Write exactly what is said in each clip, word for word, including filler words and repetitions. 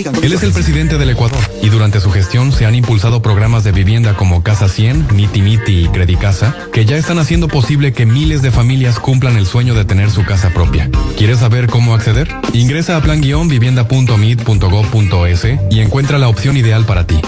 Él es el presidente del Ecuador y durante su gestión se han impulsado programas de vivienda como Casa cien, Miti Miti y Credicasa, que ya están haciendo posible que miles de familias cumplan el sueño de tener su casa propia. ¿Quieres saber cómo acceder? Ingresa a plan vivienda punto mit punto gob punto es y encuentra la opción ideal para ti.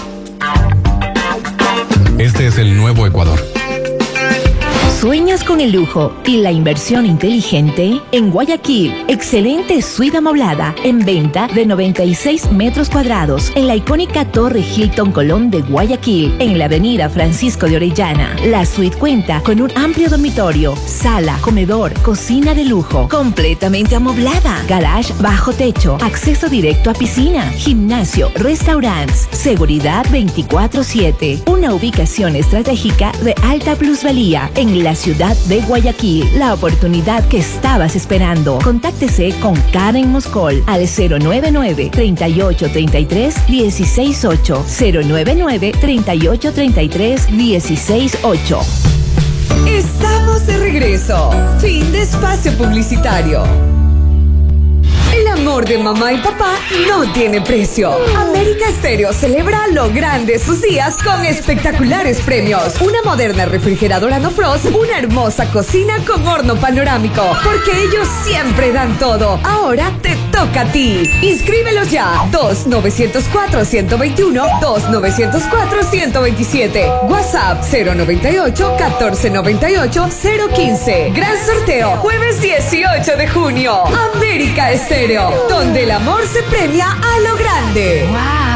Este es el nuevo Ecuador. ¿Sueñas con el lujo y la inversión inteligente? En Guayaquil, excelente suite amoblada en venta de noventa y seis metros cuadrados en la icónica Torre Hilton Colón de Guayaquil, en la avenida Francisco de Orellana. La suite cuenta con un amplio dormitorio, sala, comedor, cocina de lujo, completamente amoblada, garage bajo techo, acceso directo a piscina, gimnasio, restaurantes, seguridad veinticuatro siete. Una ubicación estratégica de alta plusvalía en la ciudad de Guayaquil, la oportunidad que estabas esperando. Contáctese con Karen Moscol al cero nueve nueve, treinta y ocho, treinta y tres, dieciséis ocho, cero nueve nueve, treinta y ocho, treinta y tres, dieciséis ocho. Estamos de regreso. Fin de espacio publicitario. El amor de mamá y papá no tiene precio. América Estéreo celebra lo grande sus días con espectaculares premios. Una moderna refrigeradora No Frost, una hermosa cocina con horno panorámico, porque ellos siempre dan todo. Ahora te toca a ti. Inscríbelos ya. dos nueve cero cuatro, uno dos uno, dos nueve cero cuatro, uno dos siete. WhatsApp cero nueve ocho, uno cuatro nueve ocho, cero uno cinco. Gran sorteo jueves dieciocho de junio. América Estéreo, donde el amor se premia a lo grande.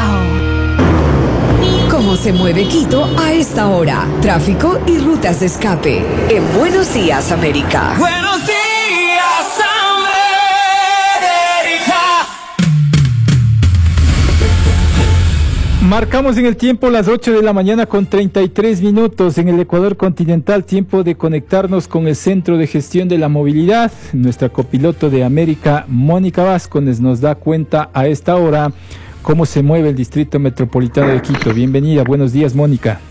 ¡Wow! ¿Cómo se mueve Quito a esta hora? Tráfico y rutas de escape. En Buenos Días, América. Buenos días, América. Marcamos en el tiempo las ocho de la mañana con treinta y tres minutos en el Ecuador continental, tiempo de conectarnos con el Centro de Gestión de la Movilidad. Nuestra copiloto de América, Mónica Vázquez, nos da cuenta a esta hora cómo se mueve el Distrito Metropolitano de Quito. Bienvenida, buenos días, Mónica.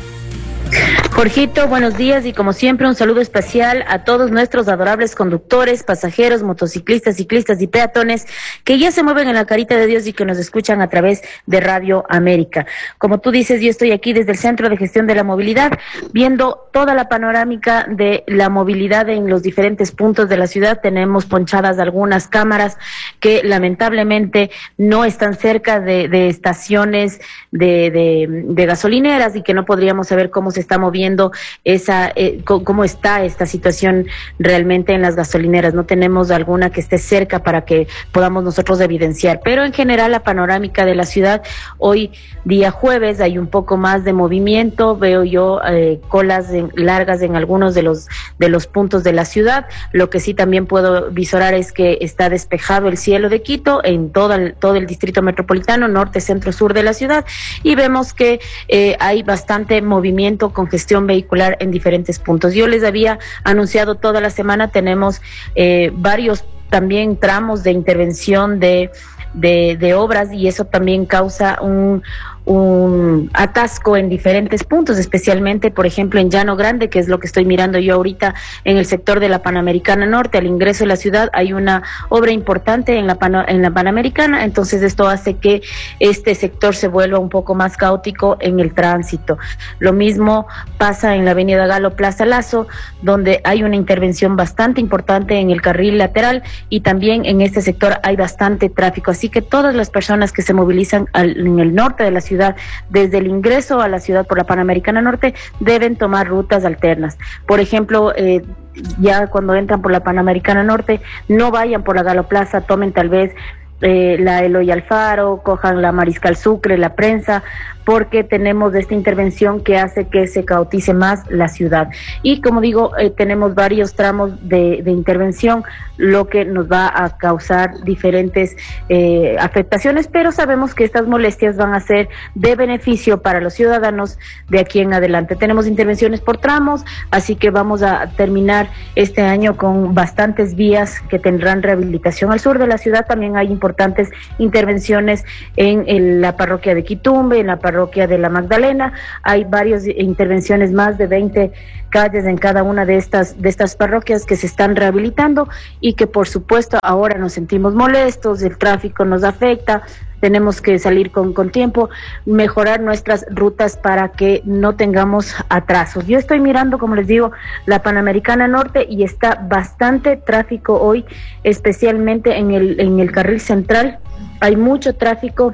Jorgito, buenos días y como siempre un saludo especial a todos nuestros adorables conductores, pasajeros, motociclistas, ciclistas y peatones que ya se mueven en la carita de Dios y que nos escuchan a través de Radio América. Como tú dices, yo estoy aquí desde el Centro de Gestión de la Movilidad, viendo toda la panorámica de la movilidad en los diferentes puntos de la ciudad. Tenemos ponchadas algunas cámaras que lamentablemente no están cerca de, de estaciones de, de, de gasolineras y que no podríamos saber cómo se está moviendo esa eh, cómo está esta situación realmente en las gasolineras. No tenemos alguna que esté cerca para que podamos nosotros evidenciar, pero en general la panorámica de la ciudad, hoy día jueves hay un poco más de movimiento. Veo yo eh, colas en, largas en algunos de los de los puntos de la ciudad. Lo que sí también puedo visorar es que está despejado el cielo de Quito en todo el, todo el distrito metropolitano, norte, centro, sur de la ciudad, y vemos que eh, hay bastante movimiento con gestión vehicular en diferentes puntos. Yo les había anunciado toda la semana, tenemos eh, varios también tramos de intervención de, de, de obras, y eso también causa un, un atasco en diferentes puntos, especialmente, por ejemplo, en Llano Grande, que es lo que estoy mirando yo ahorita en el sector de la Panamericana Norte. Al ingreso de la ciudad hay una obra importante en la, Pan- en la Panamericana, entonces esto hace que este sector se vuelva un poco más caótico en el tránsito. Lo mismo pasa en la avenida Galo Plaza Lazo, donde hay una intervención bastante importante en el carril lateral, y también en este sector hay bastante tráfico, así que todas las personas que se movilizan al, en el norte de la ciudad, desde el ingreso a la ciudad por la Panamericana Norte, deben tomar rutas alternas. Por ejemplo, eh, ya cuando entran por la Panamericana Norte, no vayan por la Galo Plaza, tomen tal vez eh, la Eloy Alfaro, cojan la Mariscal Sucre, la Prensa, porque tenemos esta intervención que hace que se caotice más la ciudad. Y como digo, eh, tenemos varios tramos de, de intervención, lo que nos va a causar diferentes eh, afectaciones, pero sabemos que estas molestias van a ser de beneficio para los ciudadanos de aquí en adelante. Tenemos intervenciones por tramos, así que vamos a terminar este año con bastantes vías que tendrán rehabilitación. Al sur de la ciudad también hay importantes intervenciones en, en la parroquia de Quitumbe, en la parroquia parroquia de la Magdalena. Hay varias intervenciones, más de veinte calles en cada una de estas, de estas parroquias que se están rehabilitando y que por supuesto ahora nos sentimos molestos, el tráfico nos afecta, tenemos que salir con, con tiempo, mejorar nuestras rutas para que no tengamos atrasos. Yo estoy mirando, como les digo, la Panamericana Norte y está bastante tráfico hoy, especialmente en el, en el carril central. Hay mucho tráfico.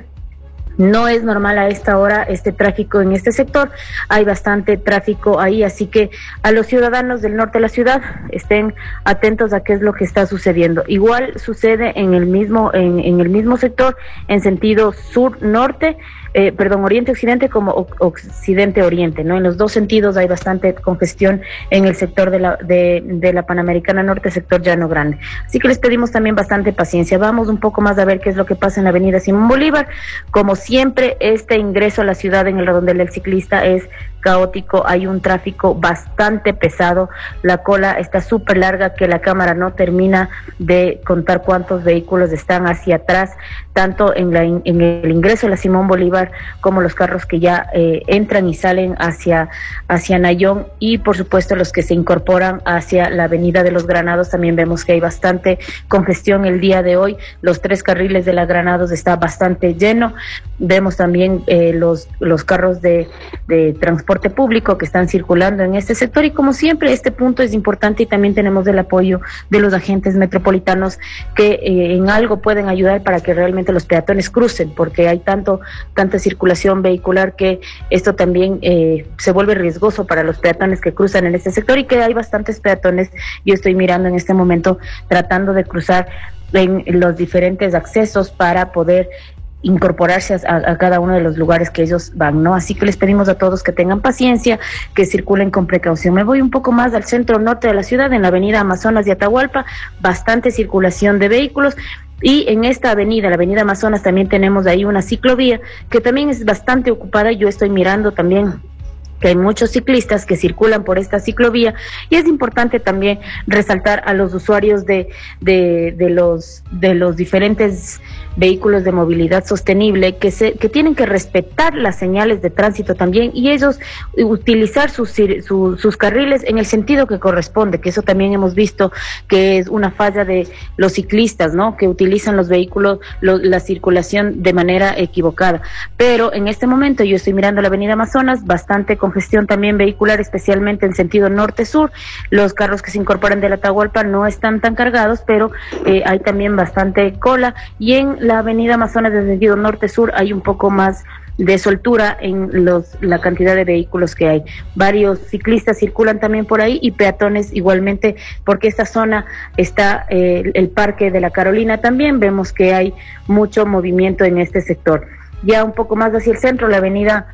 No es normal a esta hora este tráfico en este sector, hay bastante tráfico ahí, así que a los ciudadanos del norte de la ciudad estén atentos a qué es lo que está sucediendo. Igual sucede en el mismo, en, en el mismo sector, en sentido sur-norte, eh, perdón, oriente-occidente como occidente-oriente, ¿no? En los dos sentidos hay bastante congestión en el sector de la, de, de la Panamericana Norte, sector Llano Grande. Así que les pedimos también bastante paciencia. Vamos un poco más a ver qué es lo que pasa en la avenida Simón Bolívar. Como siempre, este ingreso a la ciudad en el redondel del ciclista es caótico, hay un tráfico bastante pesado, la cola está súper larga que la cámara no termina de contar cuántos vehículos están hacia atrás, tanto en, la, en el ingreso a la Simón Bolívar como los carros que ya eh, entran y salen hacia, hacia Nayón, y por supuesto los que se incorporan hacia la avenida de los Granados. También vemos que hay bastante congestión el día de hoy, los tres carriles de la Granados está bastante lleno. Vemos también eh, los, los carros de, de transporte público que están circulando en este sector, y como siempre este punto es importante y también tenemos el apoyo de los agentes metropolitanos que eh, en algo pueden ayudar para que realmente los peatones crucen, porque hay tanto tanta circulación vehicular que esto también eh, se vuelve riesgoso para los peatones que cruzan en este sector, y que hay bastantes peatones. Yo estoy mirando en este momento tratando de cruzar en los diferentes accesos para poder incorporarse a, a cada uno de los lugares que ellos van, ¿no? Así que les pedimos a todos que tengan paciencia, que circulen con precaución. Me voy un poco más al centro norte de la ciudad, en la avenida Amazonas de Atahualpa, bastante circulación de vehículos. Y en esta avenida, la avenida Amazonas, también tenemos ahí una ciclovía que también es bastante ocupada. Yo estoy mirando también que hay muchos ciclistas que circulan por esta ciclovía, y es importante también resaltar a los usuarios de, de, de los de los diferentes vehículos de movilidad sostenible que se que tienen que respetar las señales de tránsito también, y ellos utilizar sus, su, sus carriles en el sentido que corresponde, que eso también hemos visto que es una falla de los ciclistas, ¿no? Que utilizan los vehículos, lo, la circulación de manera equivocada. Pero en este momento yo estoy mirando la avenida Amazonas, bastante congestión también vehicular, especialmente en sentido norte-sur. Los carros que se incorporan de la Atahualpa no están tan cargados, pero eh, hay también bastante cola, y en la avenida Amazonas de sentido norte-sur hay un poco más de soltura en los la cantidad de vehículos que hay. Varios ciclistas circulan también por ahí y peatones igualmente, porque esta zona está eh, el, el Parque de la Carolina también. Vemos que hay mucho movimiento en este sector. Ya un poco más hacia el centro, la avenida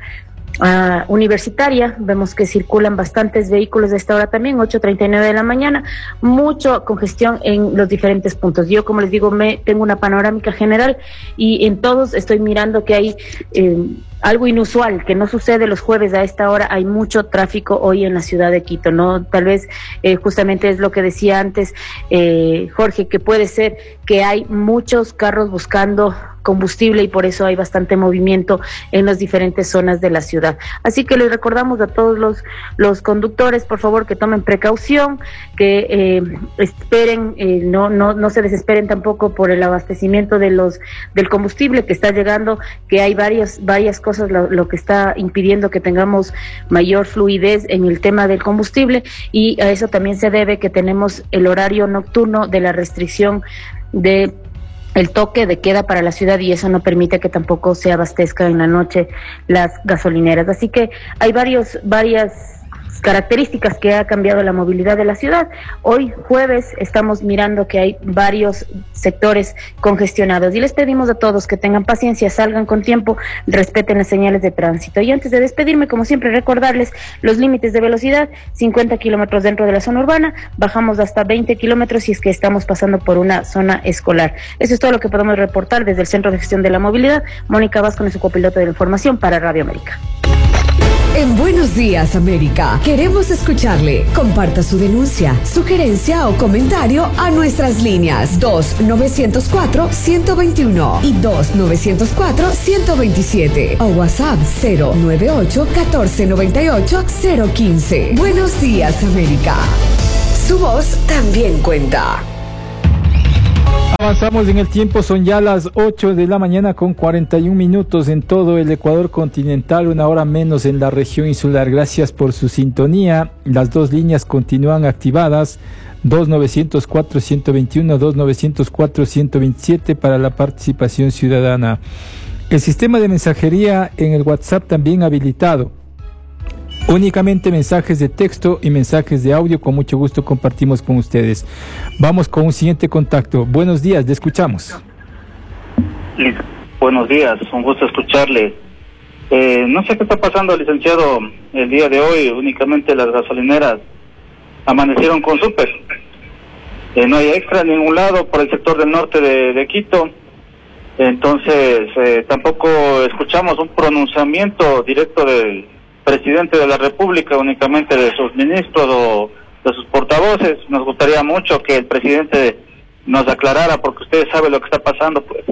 Uh, Universitaria, vemos que circulan bastantes vehículos de esta hora también, ocho treinta y nueve de la mañana, mucho congestión en los diferentes puntos. Yo, como les digo, me tengo una panorámica general y en todos estoy mirando que hay eh, algo inusual que no sucede los jueves a esta hora. Hay mucho tráfico hoy en la ciudad de Quito, ¿no? Tal vez eh, justamente es lo que decía antes eh, Jorge, que puede ser que hay muchos carros buscando combustible y por eso hay bastante movimiento en las diferentes zonas de la ciudad. Así que les recordamos a todos los los conductores, por favor, que tomen precaución, que eh, esperen, eh, no no no se desesperen tampoco por el abastecimiento de los del combustible que está llegando, que hay varias varias cosas lo, lo que está impidiendo que tengamos mayor fluidez en el tema del combustible, y a eso también se debe que tenemos el horario nocturno de la restricción de el toque de queda para la ciudad, y eso no permite que tampoco se abastezca en la noche las gasolineras. Así que hay varios varias características que ha cambiado la movilidad de la ciudad. Hoy jueves estamos mirando que hay varios sectores congestionados y les pedimos a todos que tengan paciencia, salgan con tiempo, respeten las señales de tránsito. Y antes de despedirme, como siempre, recordarles los límites de velocidad: cincuenta kilómetros dentro de la zona urbana, bajamos hasta veinte kilómetros si es que estamos pasando por una zona escolar. Eso es todo lo que podemos reportar desde el Centro de Gestión de la Movilidad. Mónica Vázquez, su copiloto de la información para Radio América. En Buenos Días, América, queremos escucharle. Comparta su denuncia, sugerencia o comentario a nuestras líneas dos nueve cero cuatro, uno dos uno y dos nueve cero cuatro, uno dos siete o WhatsApp cero nueve ocho, uno cuatro nueve ocho, cero uno cinco. Buenos Días, América. Su voz también cuenta. Avanzamos en el tiempo, son ya las ocho de la mañana con cuarenta y un minutos en todo el Ecuador continental, una hora menos en la región insular. Gracias por su sintonía. Las dos líneas continúan activadas, dos nueve cero cuatro, uno dos uno, dos nueve cero cuatro, uno dos siete para la participación ciudadana. El sistema de mensajería en el WhatsApp también habilitado. Únicamente mensajes de texto y mensajes de audio, con mucho gusto compartimos con ustedes. Vamos con un siguiente contacto. Buenos días, le escuchamos. Buenos días, un gusto escucharle. Eh, no sé qué está pasando, licenciado, el día de hoy. Únicamente las gasolineras amanecieron con súper. Eh, no hay extra en ningún lado por el sector del norte de, de Quito. Entonces, eh, tampoco escuchamos un pronunciamiento directo del presidente de la República, únicamente de sus ministros o de sus portavoces. Nos gustaría mucho que el presidente nos aclarara, porque usted sabe lo que está pasando, pues.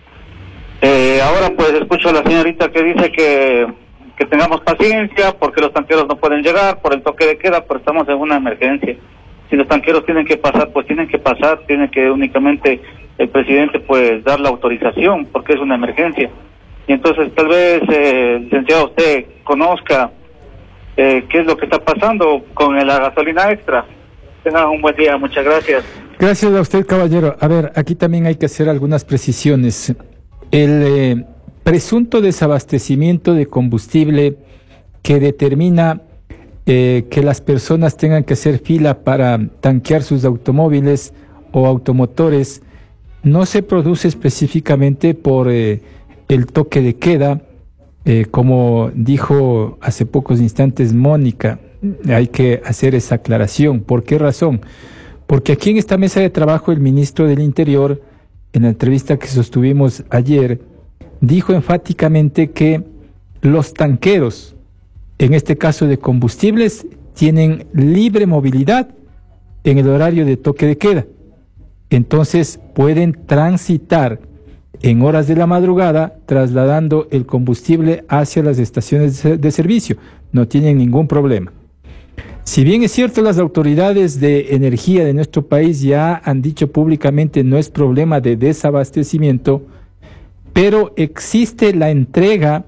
Eh, ahora pues escucho a la señorita que dice que, que tengamos paciencia porque los tanqueros no pueden llegar por el toque de queda, pero estamos en una emergencia. Si los tanqueros tienen que pasar, pues tienen que pasar, tiene que únicamente el presidente pues dar la autorización, porque es una emergencia. Y entonces tal vez, eh, licenciado, usted conozca eh, qué es lo que está pasando con la gasolina extra. Tengan un buen día, muchas gracias. Gracias a usted, caballero. A ver, aquí también hay que hacer algunas precisiones. El eh, presunto desabastecimiento de combustible que determina eh, que las personas tengan que hacer fila para tanquear sus automóviles o automotores no se produce específicamente por eh, el toque de queda, eh, como dijo hace pocos instantes Mónica. Hay que hacer esa aclaración. ¿Por qué razón? Porque aquí en esta mesa de trabajo el ministro del Interior, en la entrevista que sostuvimos ayer, dijo enfáticamente que los tanqueros, en este caso de combustibles, tienen libre movilidad en el horario de toque de queda. Entonces pueden transitar en horas de la madrugada trasladando el combustible hacia las estaciones de servicio. No tienen ningún problema. Si bien es cierto, las autoridades de energía de nuestro país ya han dicho públicamente no es problema de desabastecimiento, pero existe la entrega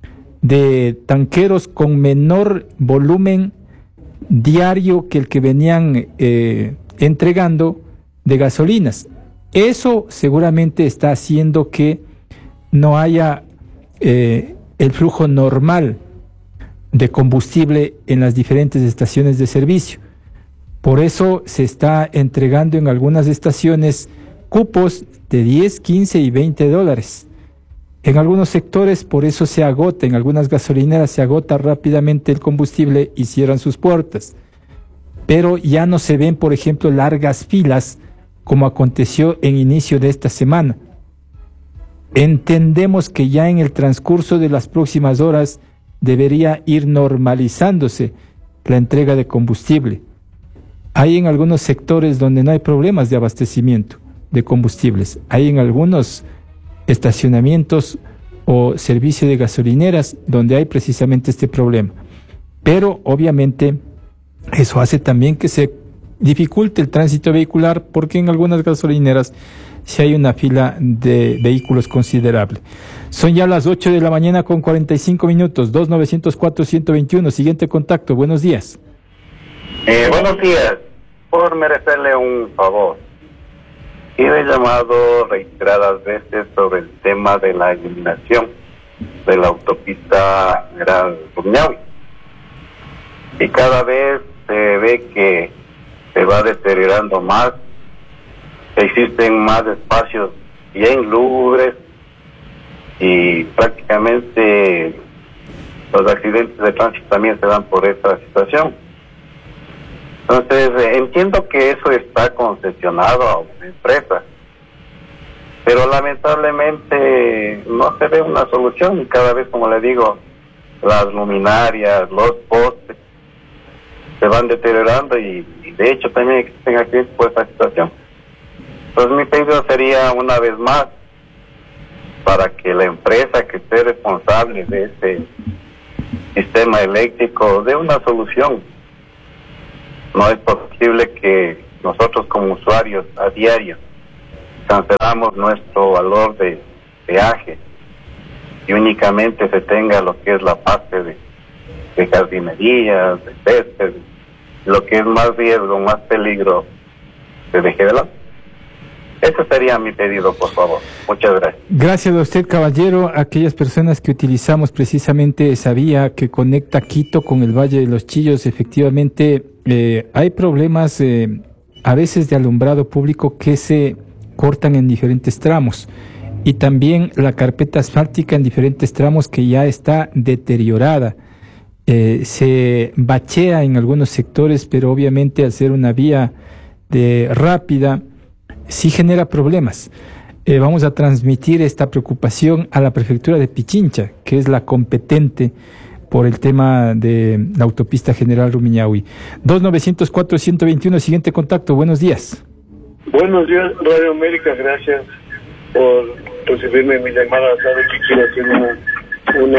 de tanqueros con menor volumen diario que el que venían eh, entregando de gasolinas. Eso seguramente está haciendo que no haya eh, el flujo normal de combustible en las diferentes estaciones de servicio. Por eso se está entregando en algunas estaciones cupos de diez, quince y veinte dólares. En algunos sectores por eso se agota, en algunas gasolineras se agota rápidamente el combustible y cierran sus puertas. Pero ya no se ven, por ejemplo, largas filas como aconteció en inicio de esta semana. Entendemos que ya en el transcurso de las próximas horas debería ir normalizándose la entrega de combustible. Hay en algunos sectores donde no hay problemas de abastecimiento de combustibles. Hay en algunos estacionamientos o servicio de gasolineras donde hay precisamente este problema. Pero obviamente eso hace también que se dificulte el tránsito vehicular, porque en algunas gasolineras sí hay una fila de vehículos considerable. Son ya las ocho de la mañana con cuarenta y cinco minutos, dos nueve cero cuatro, uno dos uno. Siguiente contacto, buenos días. Eh, buenos días, por merecerle un favor. He llamado reiteradas veces sobre el tema de la eliminación de la autopista General Rumiñahui. Y cada vez se ve que se va deteriorando más, existen más espacios bien lúgubres y prácticamente los accidentes de tránsito también se dan por esta situación. Entonces, eh, entiendo que eso está concesionado a una empresa, pero lamentablemente no se ve una solución y cada vez, como le digo, las luminarias, los postes, se van deteriorando y, y de hecho también existen aquí por esta situación. Entonces mi pedido sería una vez más para que la empresa que esté responsable de este sistema eléctrico dé una solución. No es posible que nosotros como usuarios a diario cancelamos nuestro valor de peaje y únicamente se tenga lo que es la parte de, de jardinería, de césped, lo que es más riesgo, más peligro, se deje de lado. Ese sería mi pedido, por favor. Muchas gracias. Gracias a usted, caballero. Aquellas personas que utilizamos precisamente esa vía que conecta Quito con el Valle de los Chillos, efectivamente eh, hay problemas eh, a veces de alumbrado público que se cortan en diferentes tramos y también la carpeta asfáltica en diferentes tramos que ya está deteriorada. Eh, se bachea en algunos sectores, pero obviamente al ser una vía de rápida sí genera problemas. Eh, vamos a transmitir esta preocupación a la prefectura de Pichincha, que es la competente por el tema de la autopista General Rumiñahui. dos nueve cero cuatro, uno dos uno, siguiente contacto. Buenos días. Buenos días, Radio América. Gracias por recibirme mi llamada. Sabe que quiero hacer una,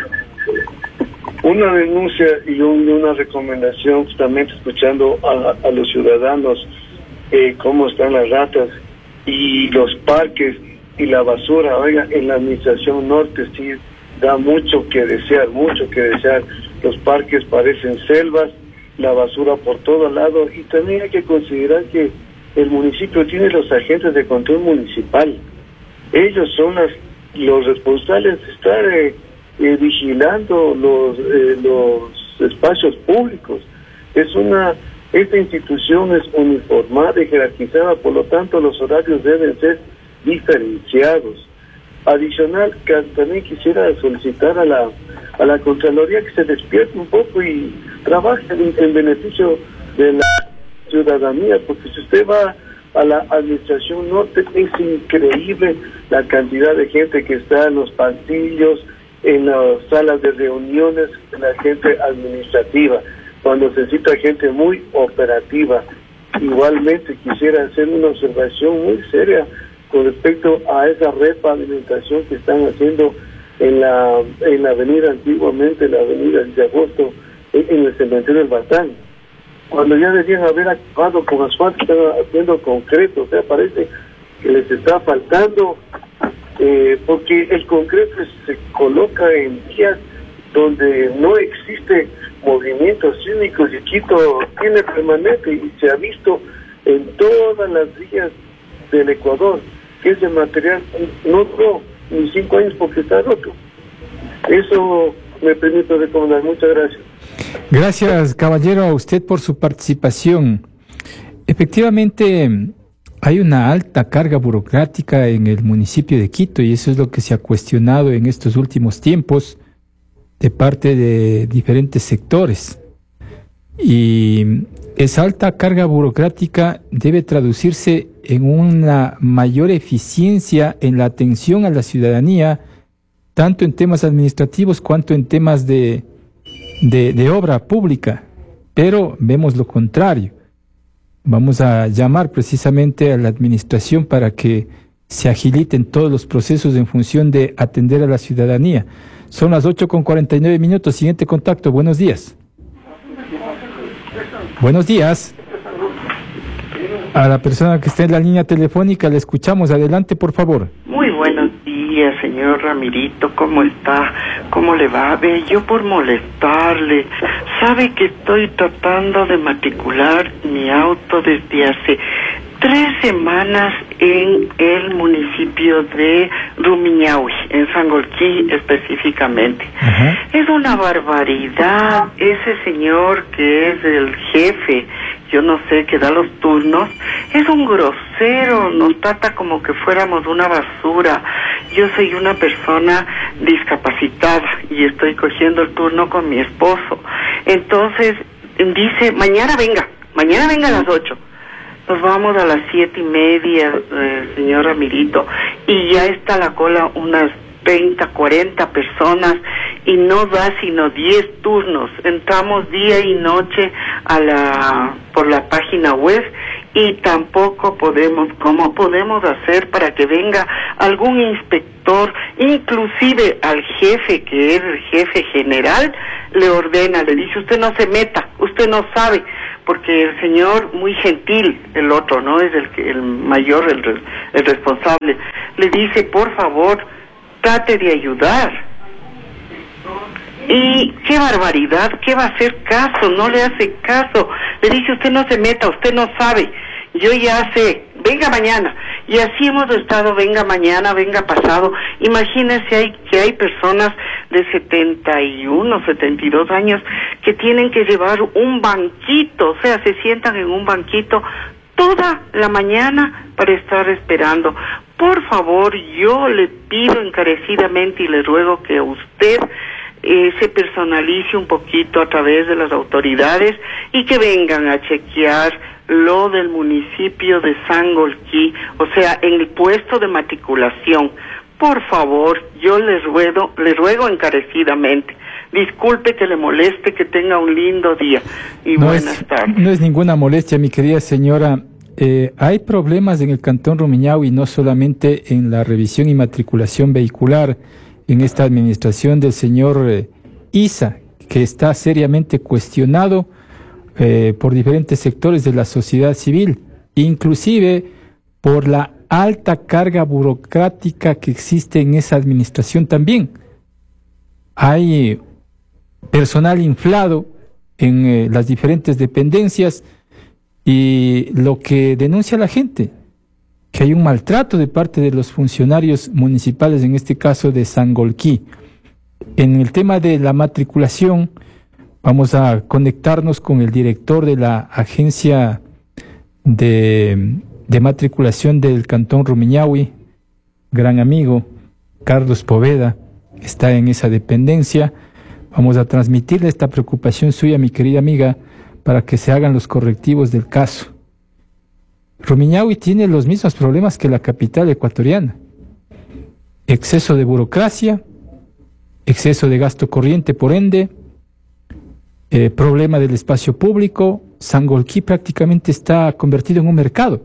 una, una denuncia y un, una recomendación, justamente escuchando a, a los ciudadanos eh, cómo están las ratas y los parques y la basura. Oiga, en la administración norte sí da mucho que desear, mucho que desear. Los parques parecen selvas, la basura por todo lado, y también hay que considerar que el municipio tiene los agentes de control municipal. Ellos son las, los responsables de estar eh, eh, vigilando los, eh, los espacios públicos. Es una Esta institución es uniformada y jerarquizada, por lo tanto los horarios deben ser diferenciados. Adicional, que también quisiera solicitar a la a la Contraloría que se despierte un poco y trabaje en, en beneficio de la ciudadanía, porque si usted va a la administración norte, es increíble la cantidad de gente que está en los pasillos, en las salas de reuniones, en la gente administrativa, cuando se necesita gente muy operativa. Igualmente quisiera hacer una observación muy seria con respecto a esa repavimentación que están haciendo en la en la avenida, antiguamente la avenida de agosto, en, en el cementerio del Batán, cuando ya debían haber acabado con asfalto, están haciendo concreto. O sea, parece que les está faltando, eh, porque el concreto se coloca en vías donde no existe movimientos sísmicos, y Quito tiene permanente, y se ha visto en todas las vías del Ecuador que ese material no duró ni cinco años porque está roto. Eso me permito recomendar. Muchas gracias. Gracias, caballero, a usted por su participación. Efectivamente, hay una alta carga burocrática en el municipio de Quito, y eso es lo que se ha cuestionado en estos últimos tiempos de parte de diferentes sectores. Y esa alta carga burocrática debe traducirse en una mayor eficiencia en la atención a la ciudadanía, tanto en temas administrativos cuanto en temas de, de, de obra pública. Pero vemos lo contrario. Vamos a llamar precisamente a la administración para que se agiliten todos los procesos en función de atender a la ciudadanía. Son las ocho con cuarenta y nueve minutos. Siguiente contacto. Buenos días. Buenos días. A la persona que está en la línea telefónica le escuchamos. Adelante, por favor. Muy buenos días, señor Ramirito. ¿Cómo está? ¿Cómo le va? Ve, yo por molestarle. Sabe que estoy tratando de matricular mi auto desde hace tres semanas en el municipio de Rumiñahui, en Sangolquí específicamente. Uh-huh. Es una barbaridad. Ese señor que es el jefe, yo no sé, que da los turnos, es un grosero, nos trata como que fuéramos una basura. Yo soy una persona discapacitada y estoy cogiendo el turno con mi esposo. Entonces dice, mañana venga, mañana venga a las ocho. Nos vamos a las siete y media, eh, señor Ramirito, y ya está la cola unas treinta, cuarenta personas, y no da sino diez turnos. Entramos día y noche a la por la página web y tampoco podemos. ¿Cómo podemos hacer para que venga algún inspector, inclusive al jefe, que es el jefe general, le ordena, le dice, usted no se meta, usted no sabe, porque el señor, muy gentil, el otro, ¿no? Es el que el mayor, el, el responsable, le dice, por favor, trate de ayudar. Y qué barbaridad, ¿qué va a hacer caso? No le hace caso. Le dice, usted no se meta, usted no sabe. Yo ya sé, venga mañana. Y así hemos estado, venga mañana, venga pasado. Imagínense hay, que hay personas de setenta y uno, setenta y dos años que tienen que llevar un banquito, o sea, se sientan en un banquito toda la mañana para estar esperando. Por favor, yo le pido encarecidamente y le ruego que a usted eh, se personalice un poquito a través de las autoridades y que vengan a chequear lo del municipio de Sangolquí, o sea, en el puesto de matriculación. Por favor, yo le ruego, le ruego encarecidamente. Disculpe que le moleste, que tenga un lindo día y no buenas es, tardes. No es ninguna molestia, mi querida señora. Eh, hay problemas en el Cantón Rumiñahui, no solamente en la revisión y matriculación vehicular, en esta administración del señor eh, Isa, que está seriamente cuestionado eh, por diferentes sectores de la sociedad civil, inclusive por la alta carga burocrática que existe en esa administración también. Hay personal inflado en eh, las diferentes dependencias y lo que denuncia la gente, que hay un maltrato de parte de los funcionarios municipales, en este caso de Sangolquí. En el tema de la matriculación, vamos a conectarnos con el director de la agencia de, de matriculación del Cantón Rumiñahui, gran amigo, Carlos Poveda, está en esa dependencia. Vamos a transmitirle esta preocupación suya, mi querida amiga, para que se hagan los correctivos del caso. Rumiñahui tiene los mismos problemas que la capital ecuatoriana. Exceso de burocracia, exceso de gasto corriente, por ende, eh, problema del espacio público. Sangolquí prácticamente está convertido en un mercado.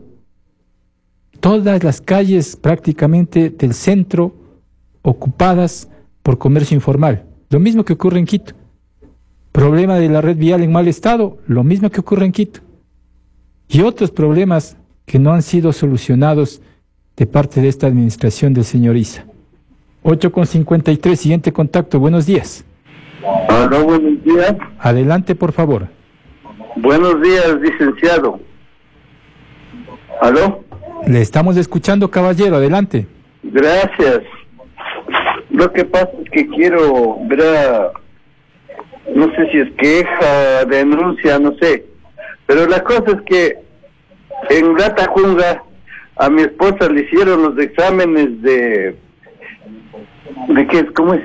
Todas las calles prácticamente del centro ocupadas por comercio informal. Lo mismo que ocurre en Quito. Problema de la red vial en mal estado, lo mismo que ocurre en Quito. Y otros problemas que no han sido solucionados de parte de esta administración del señor Isa. ocho con cincuenta y tres, siguiente contacto, buenos días. Hola, buenos días. Adelante, por favor. Buenos días, licenciado. ¿Aló? Le estamos escuchando, caballero, adelante. Gracias. Lo que pasa es que quiero ver a... no sé si es queja, denuncia, no sé. Pero la cosa es que en Latacunga a mi esposa le hicieron los exámenes de... ¿de qué es? ¿Cómo es?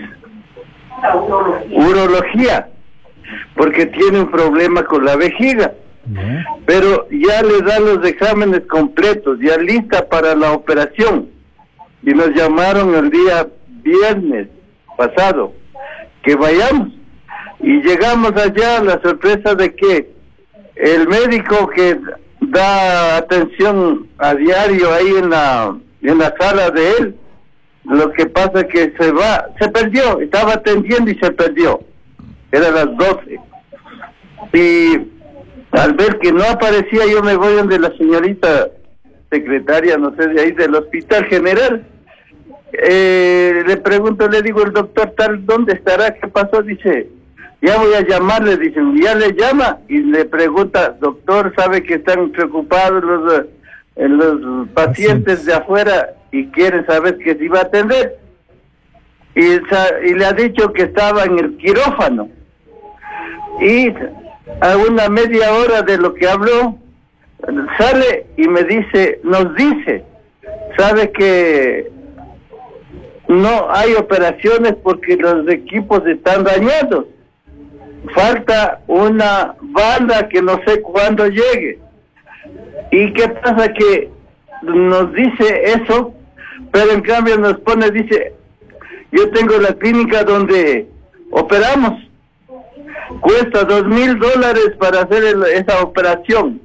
Urología. Porque tiene un problema con la vejiga. Yeah. Pero ya le dan los exámenes completos, ya lista para la operación. Y nos llamaron el día viernes pasado que vayamos. Y llegamos allá, la sorpresa de que el médico que da atención a diario ahí en la en la sala de él, lo que pasa es que se va, se perdió, estaba atendiendo y se perdió. Era las doce. Y al ver que no aparecía, yo me voy donde la señorita secretaria, no sé, de ahí del Hospital General. Eh, le pregunto, le digo, el doctor tal, ¿dónde estará? ¿Qué pasó? Dice, ya voy a llamarle, dice, ya le llama y le pregunta, doctor, ¿sabe que están preocupados los, eh, los pacientes de afuera y quieren saber que se iba a atender? Y, y le ha dicho que estaba en el quirófano. Y a una media hora de lo que habló, sale y me dice, nos dice, sabe que no hay operaciones porque los equipos están dañados. Falta una banda que no sé cuándo llegue. ¿Y qué pasa? Que nos dice eso, pero en cambio nos pone, dice, yo tengo la clínica donde operamos. Cuesta dos mil dólares para hacer el, esa operación.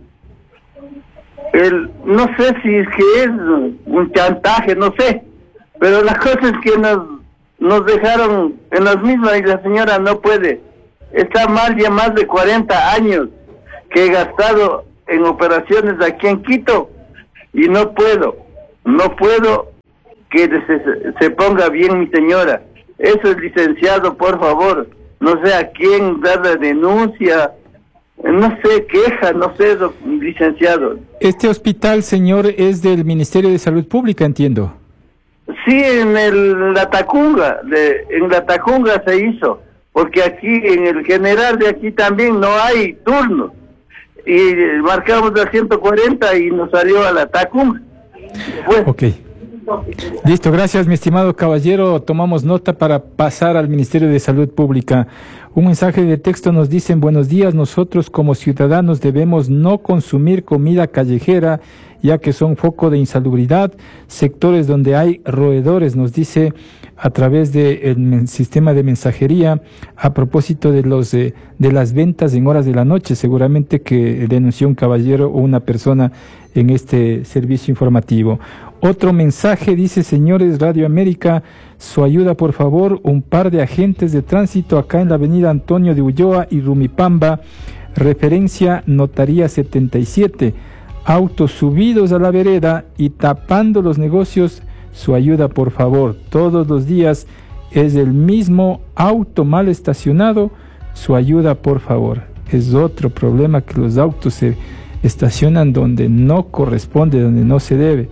El, no sé si es que es un chantaje, no sé, pero la cosa es que nos, nos dejaron en las mismas y la señora no puede. Está mal ya más de cuarenta años que he gastado en operaciones aquí en Quito y no puedo, no puedo que se, se ponga bien mi señora. Eso es licenciado, por favor, no sé a quién dar la denuncia, no sé, queja, no sé, licenciado. Este hospital, señor, es del Ministerio de Salud Pública, entiendo. Sí, en el, la Tacunga, de, en la Tacunga se hizo, porque aquí, en el general de aquí también no hay turno. Y marcamos la ciento cuarenta y nos salió a la Tacunga. Bueno. Ok. Listo, gracias, mi estimado caballero. Tomamos nota para pasar al Ministerio de Salud Pública. Un mensaje de texto nos dicen: buenos días, nosotros como ciudadanos debemos no consumir comida callejera, ya que son foco de insalubridad, sectores donde hay roedores, nos dice a través del sistema de mensajería, a propósito de los eh, de las ventas en horas de la noche, seguramente que denunció un caballero o una persona en este servicio informativo. Otro mensaje dice: señores Radio América, su ayuda por favor, un par de agentes de tránsito acá en la avenida Antonio de Ulloa y Rumipamba, referencia Notaría setenta y siete, autos subidos a la vereda y tapando los negocios, su ayuda por favor. Todos los días es el mismo auto mal estacionado, su ayuda por favor. Es otro problema, que los autos se estacionan donde no corresponde, donde no se debe.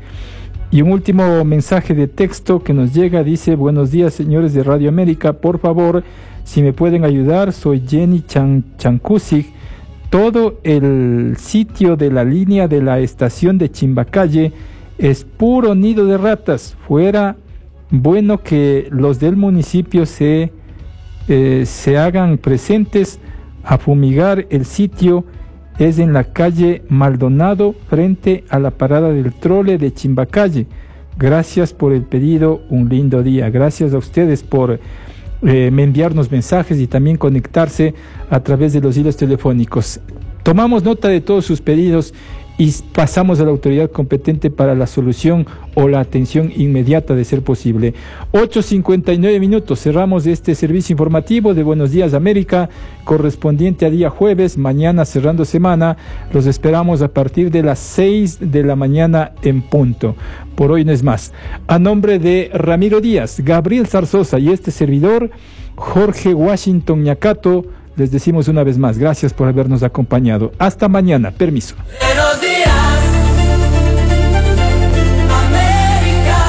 Y un último mensaje de texto que nos llega, dice: buenos días señores de Radio América, por favor, si me pueden ayudar, soy Jenny Chan Chancusic. Todo el sitio de la línea de la estación de Chimbacalle es puro nido de ratas. Fuera bueno que los del municipio se, eh, se hagan presentes a fumigar el sitio. Es en la calle Maldonado, frente a la parada del trole de Chimbacalle. Gracias por el pedido, un lindo día. Gracias a ustedes por eh, enviarnos mensajes y también conectarse a través de los hilos telefónicos. Tomamos nota de todos sus pedidos y pasamos a la autoridad competente para la solución o la atención inmediata de ser posible. ocho cincuenta y nueve minutos, cerramos este servicio informativo de Buenos Días América, correspondiente a día jueves, mañana cerrando semana. Los esperamos a partir de las seis de la mañana en punto. Por hoy no es más. A nombre de Ramiro Díaz, Gabriel Zarzosa y este servidor, Jorge Washington Ñacato, les decimos una vez más, gracias por habernos acompañado. Hasta mañana, permiso. Buenos días, América.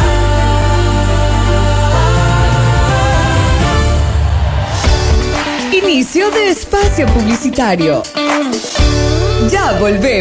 Inicio de espacio publicitario. Ya volvemos.